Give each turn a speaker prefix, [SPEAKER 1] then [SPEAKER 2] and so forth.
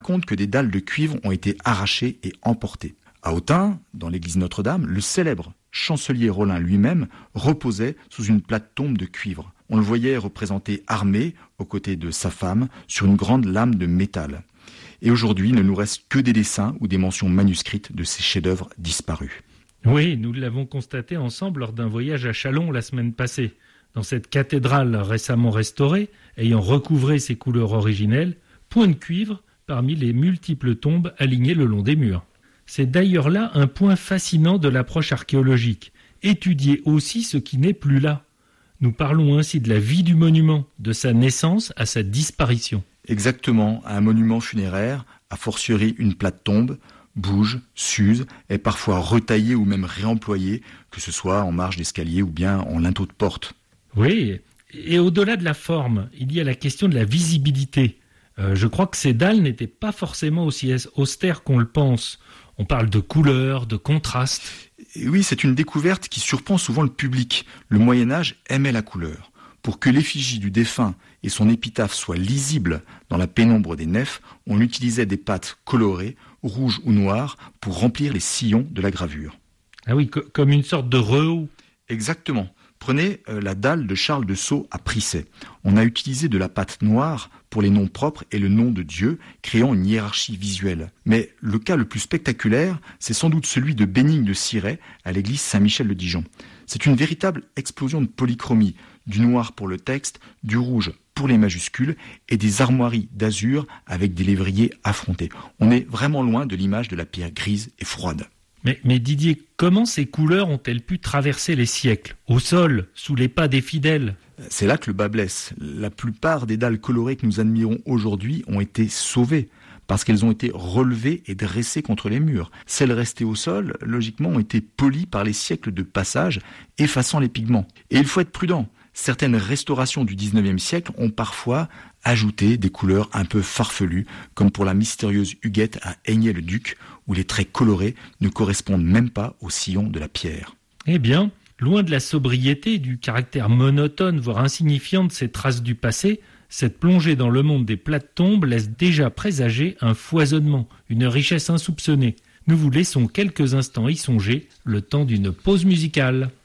[SPEAKER 1] Compte que des dalles de cuivre ont été arrachées et emportées. À Autun, dans l'église Notre-Dame, le célèbre chancelier Rollin lui-même reposait sous une plate-tombe de cuivre. On le voyait représenté armé, aux côtés de sa femme, sur une grande lame de métal. Et aujourd'hui, il ne nous reste que des dessins ou des mentions manuscrites de ces chefs-d'œuvre disparus.
[SPEAKER 2] Oui, nous l'avons constaté ensemble lors d'un voyage à Châlons la semaine passée. Dans cette cathédrale récemment restaurée, ayant recouvré ses couleurs originelles, point de cuivre parmi les multiples tombes alignées le long des murs. C'est d'ailleurs là un point fascinant de l'approche archéologique. Étudier aussi ce qui n'est plus là. Nous parlons ainsi de la vie du monument, de sa naissance à sa disparition.
[SPEAKER 1] Exactement, un monument funéraire, a fortiori une plate-tombe, bouge, s'use, est parfois retaillée ou même réemployée, que ce soit en marge d'escalier ou bien en linteau de porte.
[SPEAKER 2] Oui, et au-delà de la forme, il y a la question de la visibilité. Je crois que ces dalles n'étaient pas forcément aussi austères qu'on le pense. On parle de couleurs, de contrastes.
[SPEAKER 1] Et oui, c'est une découverte qui surprend souvent le public. Le Moyen-Âge aimait la couleur. Pour que l'effigie du défunt et son épitaphe soient lisibles dans la pénombre des nefs, on utilisait des pâtes colorées, rouges ou noires, pour remplir les sillons de la gravure.
[SPEAKER 2] Ah oui, comme une sorte de rehaut.
[SPEAKER 1] Exactement. Prenez la dalle de Charles de Sceaux à Prissay. On a utilisé de la pâte noire pour les noms propres et le nom de Dieu, créant une hiérarchie visuelle. Mais le cas le plus spectaculaire, c'est sans doute celui de Bénigne de Cirey à l'église Saint-Michel de Dijon. C'est une véritable explosion de polychromie, du noir pour le texte, du rouge pour les majuscules et des armoiries d'azur avec des lévriers affrontés. On est vraiment loin de l'image de la pierre grise et froide.
[SPEAKER 2] Mais Didier, comment ces couleurs ont-elles pu traverser les siècles, au sol, sous les pas des fidèles ?
[SPEAKER 1] C'est là que le bas blesse. La plupart des dalles colorées que nous admirons aujourd'hui ont été sauvées, parce qu'elles ont été relevées et dressées contre les murs. Celles restées au sol, logiquement, ont été polies par les siècles de passage, effaçant les pigments. Et il faut être prudent. Certaines restaurations du 19e siècle ont parfois ajouté des couleurs un peu farfelues, comme pour la mystérieuse Huguette à Aigné-le-Duc, où les traits colorés ne correspondent même pas au sillon de la pierre.
[SPEAKER 2] Eh bien, loin de la sobriété, du caractère monotone, voire insignifiant de ces traces du passé, cette plongée dans le monde des plates-tombes laisse déjà présager un foisonnement, une richesse insoupçonnée. Nous vous laissons quelques instants y songer, le temps d'une pause musicale.